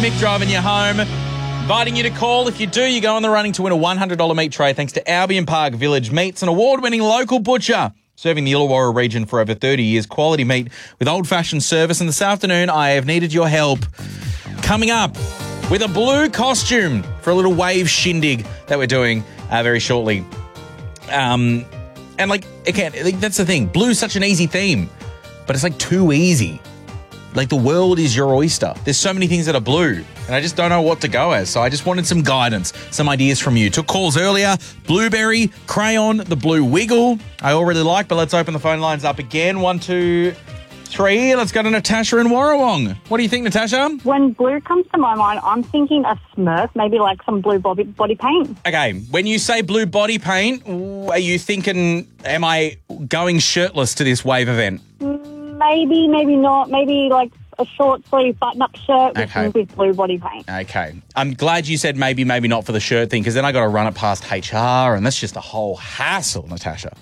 Mick driving you home. Inviting you to call. If you do, you go on the running to win a $100 meat tray thanks to Albion Park Village Meats, an award-winning local butcher serving the Illawarra region for over 30 years. Quality meat with old-fashioned service. And this afternoon, I have needed your help. Coming up with a blue costume for a little wave shindig that we're doing very shortly. And again, that's the thing. Blue's such an easy theme, but it's too easy. The world is your oyster. There's so many things that are blue, and I just don't know what to go as. So I just wanted some guidance, some ideas from you. Took calls earlier. Blueberry, crayon, the blue wiggle. I already like, but let's open the phone lines up again. 1, 2, 3. Let's go to Natasha in Warrawong. What do you think, Natasha? When blue comes to my mind, I'm thinking a Smurf, maybe some blue body paint. Okay, when you say blue body paint, are you thinking, am I going shirtless to this wave event? Maybe, maybe not. Maybe a short sleeve button-up shirt with blue body paint. Okay. I'm glad you said maybe not for the shirt thing, because then I got to run it past HR, and that's just a whole hassle, Natasha.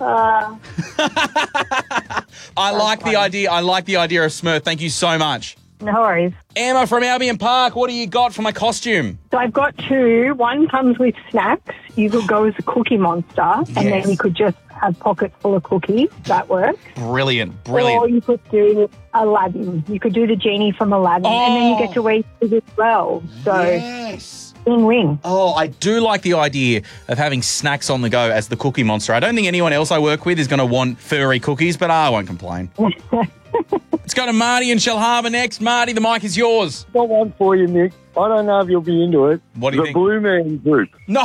I like the idea. I like the idea of Smurf. Thank you so much. No worries. Emma from Albion Park, what do you got for my costume? So I've got two. One comes with snacks. You could go as a Cookie Monster, and then you could just have pockets full of cookies. That works. Brilliant. Or you could do Aladdin. You could do the genie from Aladdin, and then you get to wear it as well. So yes. Win-win. Oh, I do like the idea of having snacks on the go as the Cookie Monster. I don't think anyone else I work with is going to want furry cookies, but I won't complain. Let's go to Marty in Shell Harbour next. Marty, the mic is yours. Got one for you, Nick. I don't know if you'll be into it. What do you think? The Blue Man Group. No.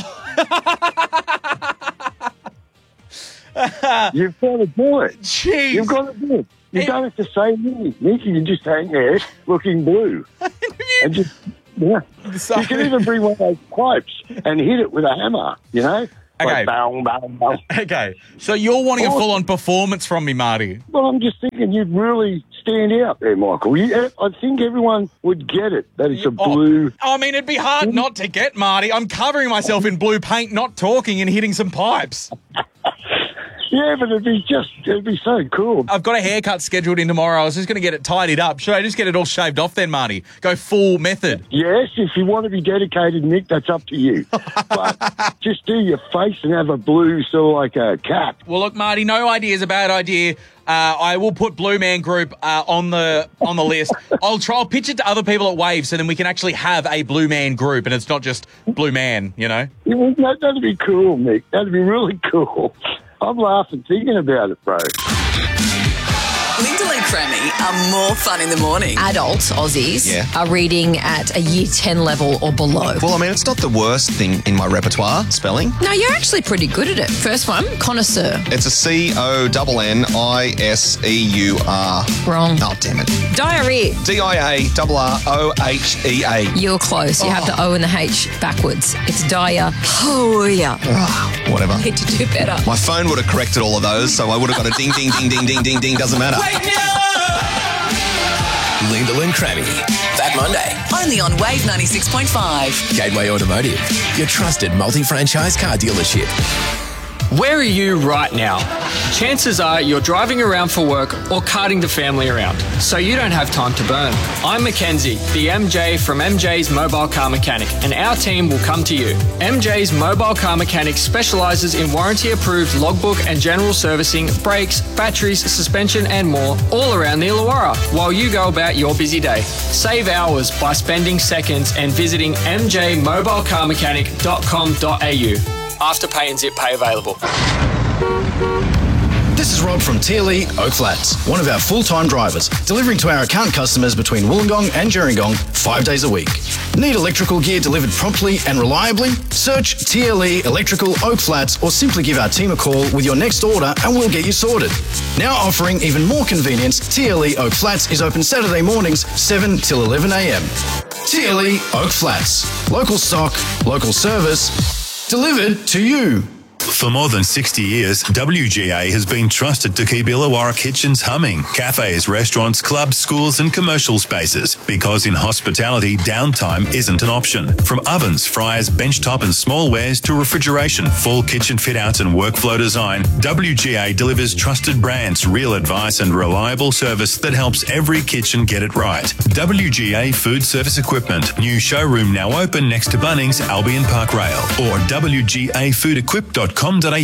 You've got to do it. Jeez. You've got to do it. You don't have to say anything, Nick. You can just hang there looking blue. And just, yeah. You can even bring one of those pipes and hit it with a hammer, Okay. Bang, bang, bang. Okay. So you're wanting a full-on performance from me, Marty. Well, I'm just thinking you'd really stand out there, Michael. I think everyone would get it, that it's a blue... I mean, it'd be hard not to get, Marty. I'm covering myself in blue paint, not talking and hitting some pipes. Yeah, but it'd be so cool. I've got a haircut scheduled in tomorrow. I was just going to get it tidied up. Should I just get it all shaved off then, Marty? Go full method? Yes, if you want to be dedicated, Nick, that's up to you. But just do your face and have a blue sort of a cap. Well, look, Marty, no idea is a bad idea. I will put Blue Man Group on the list. I'll pitch it to other people at Wave so then we can actually have a Blue Man Group and it's not just Blue Man, That'd be cool, Nick. That'd be really cool. I'm laughing thinking about it, bro. Lyndall and Cremmy are more fun in the morning. Adult Aussies are reading at a year 10 level or below. Well, I mean, it's not the worst thing in my repertoire, spelling. No, you're actually pretty good at it. First one, connoisseur. It's a CONNISEUR. Wrong. Oh, damn it. Diarrhea. DIARROHEA. You're close. You have the O and the H backwards. It's diarrhea. Whatever. Need to do better. My phone would have corrected all of those, so I would have got a ding, ding, ding, ding, ding, ding, ding. Doesn't matter. Lyndall and Cremmy. That Monday. Only on Wave 96.5. Gateway Automotive. Your trusted multi-franchise car dealership. Where are you right now? Chances are you're driving around for work or carting the family around, so you don't have time to burn. I'm Mackenzie, the MJ from MJ's Mobile Car Mechanic, and our team will come to you. MJ's Mobile Car Mechanic specialises in warranty-approved logbook and general servicing, brakes, batteries, suspension and more, all around the Illawarra, while you go about your busy day. Save hours by spending seconds and visiting mjmobilecarmechanic.com.au. Afterpay and Zip Pay available. This is Rob from TLE Oak Flats, one of our full-time drivers, delivering to our account customers between Wollongong and Gerringong 5 days a week. Need electrical gear delivered promptly and reliably? Search TLE Electrical Oak Flats or simply give our team a call with your next order and we'll get you sorted. Now offering even more convenience, TLE Oak Flats is open Saturday mornings 7 till 11 a.m. TLE Oak Flats. Local stock, local service, delivered to you. For more than 60 years, WGA has been trusted to keep Illawarra kitchens humming. Cafes, restaurants, clubs, schools and commercial spaces. Because in hospitality, downtime isn't an option. From ovens, fryers, benchtop and small wares to refrigeration, full kitchen fit-outs and workflow design, WGA delivers trusted brands, real advice and reliable service that helps every kitchen get it right. WGA Food Service Equipment. New showroom now open next to Bunnings, Albion Park Rail. Or wgafoodequip.com.au.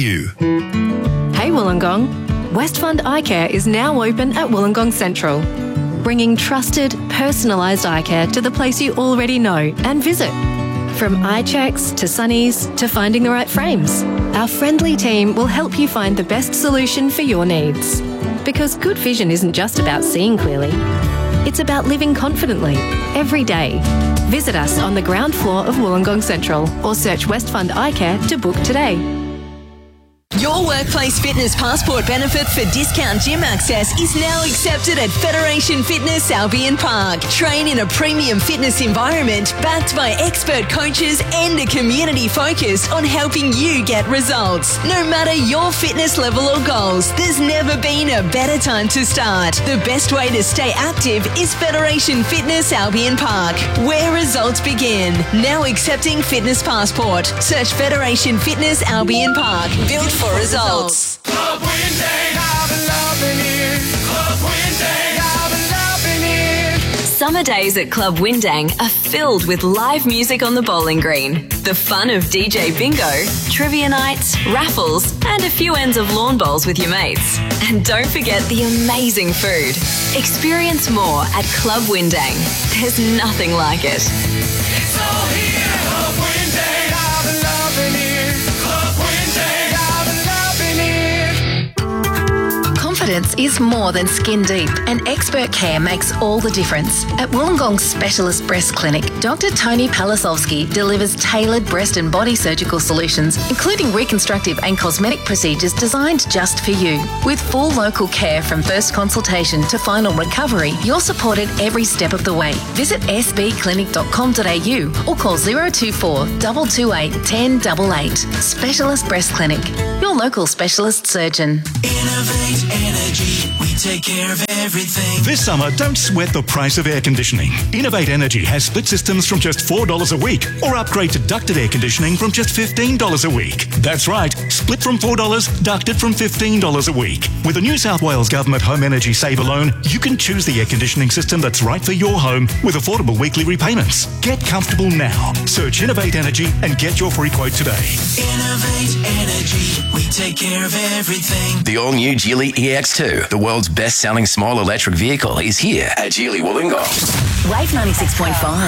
Hey Wollongong. Westfund Eye Care is now open at Wollongong Central, bringing trusted, personalised eye care to the place you already know and visit. From eye checks to sunnies to finding the right frames, our friendly team will help you find the best solution for your needs. Because good vision isn't just about seeing clearly, it's about living confidently every day. Visit us on the ground floor of Wollongong Central or search Westfund Eye Care to book today. Your workplace fitness passport benefit for discount gym access is now accepted at Federation Fitness Albion Park. Train in a premium fitness environment backed by expert coaches and a community focused on helping you get results. No matter your fitness level or goals, there's never been a better time to start. The best way to stay active is Federation Fitness Albion Park, where results begin. Now accepting fitness passport. Search Federation Fitness Albion Park. Built for results. Club Windang, I've been loving it. Club Windang, I've been loving it. Summer days at Club Windang are filled with live music on the bowling green, the fun of DJ bingo, trivia nights, raffles, and a few ends of lawn bowls with your mates. And don't forget the amazing food. Experience more at Club Windang. There's nothing like it. It's all here. Club Windang, I've been loving it. Club Windang, I've been loving it. Confidence is more than skin deep, and expert care makes all the difference. At Wollongong Specialist Breast Clinic, Dr. Tony Palasovsky delivers tailored breast and body surgical solutions, including reconstructive and cosmetic procedures designed just for you. With full local care from first consultation to final recovery, you're supported every step of the way. Visit sbclinic.com.au or call 024 228 1088. Specialist Breast Clinic, your local specialist surgeon. Innovate Energy, we take care of everything. This summer, don't sweat the price of air conditioning. Innovate Energy has split systems from just $4 a week, or upgrade to ducted air conditioning from just $15 a week. That's right, split from $4, ducted from $15 a week. With a New South Wales Government Home Energy Saver loan, you can choose the air conditioning system that's right for your home with affordable weekly repayments. Get comfortable now. Search Innovate Energy and get your free quote today. Innovate Energy, we take care of everything. The all-new Geely EX2, the world's best-selling small electric vehicle, is here at Geely Wollongong. Wave 96.5.